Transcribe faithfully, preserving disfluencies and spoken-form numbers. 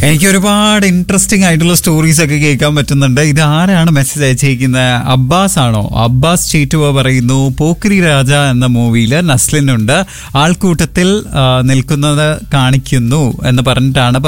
എനിക്ക് ഒരുപാട് ഇൻട്രസ്റ്റിംഗ് ആയിട്ടുള്ള സ്റ്റോറീസ് ഒക്കെ കേൾക്കാൻ പറ്റുന്നുണ്ട്. ഇത് ആരാണ് മെസ്സേജ് അയച്ചിരിക്കുന്നത്? അബ്ബാസ് ആണോ? അബ്ബാസ് ചീറ്റുവ പറയുന്നു, പോക്രി രാജ എന്ന മൂവിയിൽ നസ്ലിനുണ്ട്, ആൾക്കൂട്ടത്തിൽ നിൽക്കുന്നത് കാണിക്കുന്നു എന്ന് പറഞ്ഞിട്ടാണ്